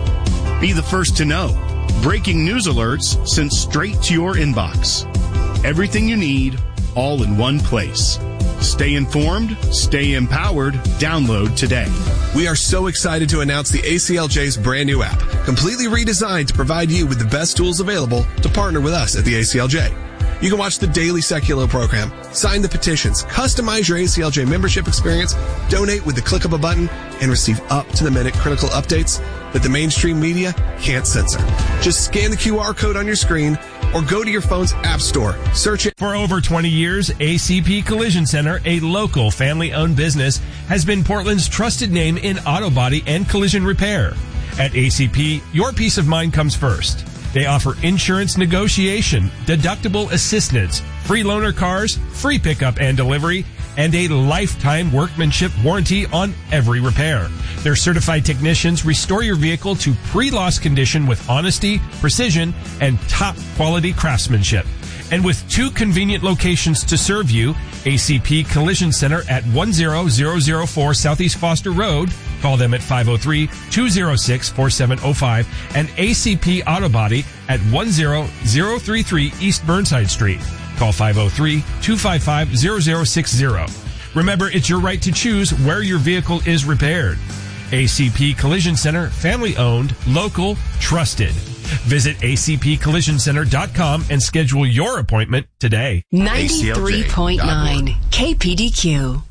[SPEAKER 15] Be the first to know. Breaking news alerts sent straight to your inbox. Everything you need, all in one place. Stay informed, stay empowered. Download today.
[SPEAKER 14] We are so excited to announce the A C L J's brand new app, completely redesigned to provide you with the best tools available to partner with us at the A C L J. You can watch the daily Secular program, sign the petitions, customize your A C L J membership experience, donate with the click of a button, and receive up-to-the-minute critical updates that the mainstream media can't censor. Just scan the Q R code on your screen or go to your phone's app store. Search it.
[SPEAKER 4] For over twenty years, A C P Collision Center, a local family-owned business, has been Portland's trusted name in auto body and collision repair. At A C P, your peace of mind comes first. They offer insurance negotiation, deductible assistance, free loaner cars, free pickup and delivery, and a lifetime workmanship warranty on every repair. Their certified technicians restore your vehicle to pre-loss condition with honesty, precision, and top quality craftsmanship. And with two convenient locations to serve you, A C P Collision Center at one zero zero zero four Southeast Foster Road, call them at five oh three, two oh six, four seven oh five, and A C P Auto Body at one zero zero three three East Burnside Street. Call five oh three, two five five, zero zero six zero. Remember, it's your right to choose where your vehicle is repaired. A C P Collision Center, family owned, local, trusted. Visit A C P collision center dot com and schedule your appointment today.
[SPEAKER 12] ninety-three point nine K P D Q.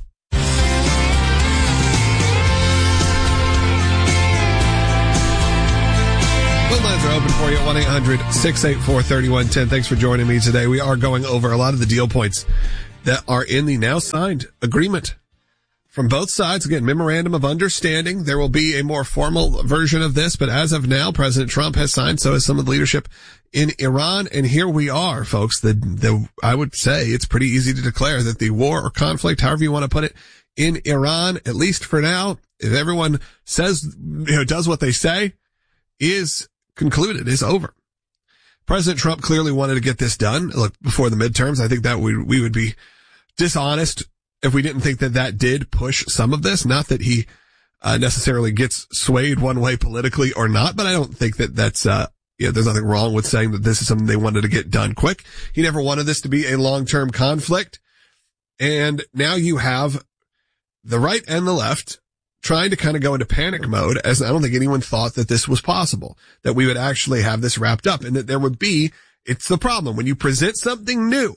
[SPEAKER 14] Both lines are open for you at one eight hundred six eight four three one one zero. Thanks for joining me today. We are going over a lot of the deal points that are in the now signed agreement from both sides. Again, memorandum of understanding. There will be a more formal version of this, but as of now, President Trump has signed, so has some of the leadership in Iran. And here we are, folks. The, the, I would say it's pretty easy to declare that the war or conflict, however you want to put it, in Iran, at least for now, if everyone says, you know, does what they say, is concluded, is over. President Trump clearly wanted to get this done. Look, before the midterms, I think that we, we would be dishonest if we didn't think that that did push some of this. Not that he uh, necessarily gets swayed one way politically or not, but I don't think that that's, uh, you know, there's nothing wrong with saying that this is something they wanted to get done quick. He never wanted this to be a long-term conflict. And now you have the right and the left trying to kind of go into panic mode, as I don't think anyone thought that this was possible, that we would actually have this wrapped up, and that there would be, it's the problem. When you present something new,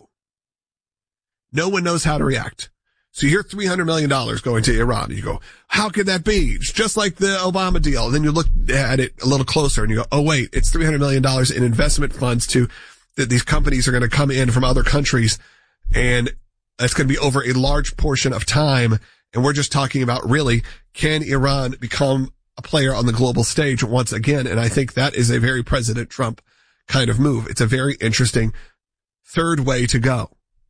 [SPEAKER 14] no one knows how to react. So you hear three hundred million dollars going to Iran, and you go, how could that be? It's just like the Obama deal. And then you look at it a little closer, and you go, oh wait, it's three hundred million dollars in investment funds to, that these companies are going to come in from other countries, and it's going to be over a large portion of time. And we're just talking about, really, can Iran become a player on the global stage once again? And I think that is a very President Trump kind of move. It's a very interesting third way to go.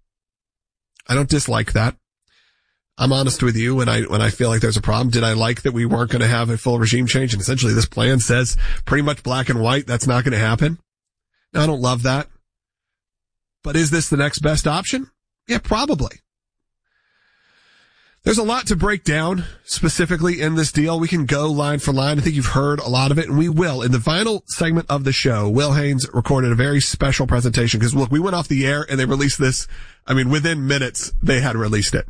[SPEAKER 14] I don't dislike that. I'm honest with you when I, when I feel like there's a problem. Did I like that we weren't going to have a full regime change? And essentially this plan says pretty much black and white, that's not going to happen. Now, I don't love that. But is this the next best option? Yeah, probably. There's a lot to break down specifically in this deal. We can go line for line. I think you've heard a lot of it, and we will. In the final segment of the show, Will Haynes recorded a very special presentation because, look, we went off the air and they released this. I mean, within minutes, they had released it.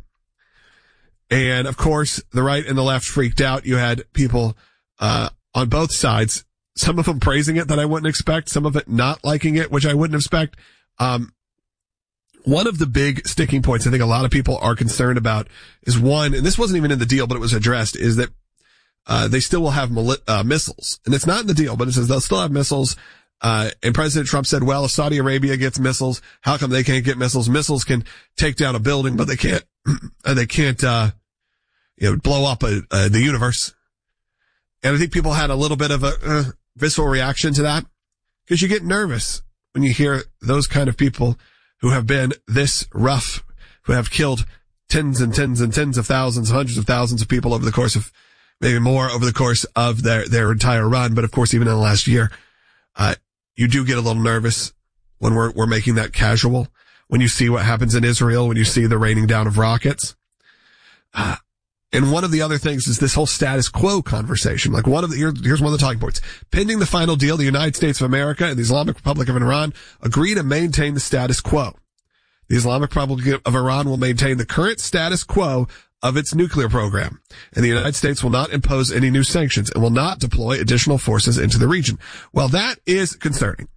[SPEAKER 14] And, of course, the right and the left freaked out. You had people uh on both sides, some of them praising it that I wouldn't expect, some of it not liking it, which I wouldn't expect. Um One of the big sticking points I think a lot of people are concerned about is one, and this wasn't even in the deal, but it was addressed, is that uh they still will have mili- uh, missiles. And it's not in the deal, but it says they'll still have missiles. Uh and President Trump said, well, if Saudi Arabia gets missiles, how come they can't get missiles? Missiles can take down a building, but they can't, they can't, uh you know, blow up a, uh, the universe. And I think people had a little bit of a uh, visceral reaction to that because you get nervous when you hear those kind of people who have been this rough, who have killed tens and tens and tens of thousands, hundreds of thousands of people over the course of, maybe more over the course of their, their entire run. But of course, even in the last year, uh, you do get a little nervous when we're, we're making that casual. When you see what happens in Israel, when you see the raining down of rockets. Uh, and one of the other things is this whole status quo conversation. Like one of the, here, here's one of the talking points. Pending the final deal, the United States of America and the Islamic Republic of Iran agree to maintain the status quo. The Islamic Republic of Iran will maintain the current status quo of its nuclear program, and the United States will not impose any new sanctions and will not deploy additional forces into the region. Well, that is concerning.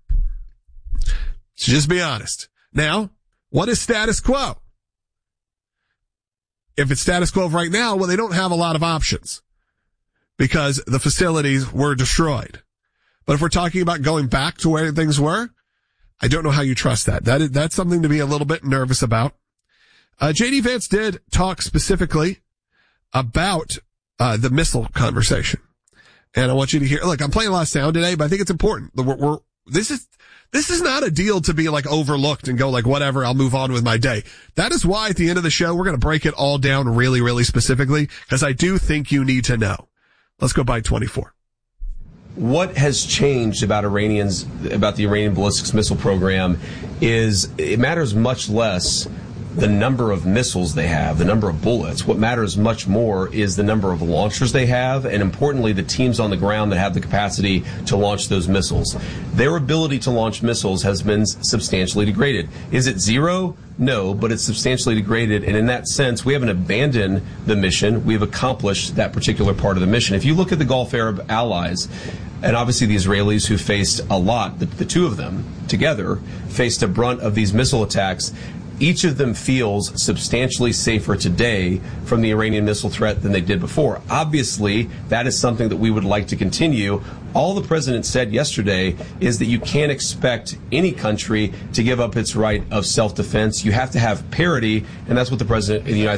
[SPEAKER 14] So just be honest. Now, what is status quo? If it's status quo right now, well, they don't have a lot of options because the facilities were destroyed. But if we're talking about going back to where things were, I don't know how you trust that. That is, that's something to be a little bit nervous about. Uh, J D Vance did talk specifically about, uh, the missile conversation. And I want you to hear, look, I'm playing a lot of sound today, but I think it's important. We're, we're, this is, this is not a deal to be like overlooked and go like, whatever, I'll move on with my day. That is why at the end of the show, we're going to break it all down really, really specifically because I do think you need to know. Let's go by twenty-four.
[SPEAKER 17] What has changed about Iranians, about the Iranian ballistics missile program is it matters much less the number of missiles they have, the number of bullets. What matters much more is the number of launchers they have, and importantly, the teams on the ground that have the capacity to launch those missiles. Their ability to launch missiles has been substantially degraded. Is it zero? No, but it's substantially degraded, and in that sense, we haven't abandoned the mission. We've accomplished that particular part of the mission. If you look at the Gulf Arab allies, and obviously the Israelis who faced a lot, the, the two of them together faced a brunt of these missile attacks, each of them feels substantially safer today from the Iranian missile threat than they did before. Obviously, that is something that we would like to continue. All the president said yesterday is that you can't expect any country to give up its right of self-defense. You have to have parity, and that's what the president of the United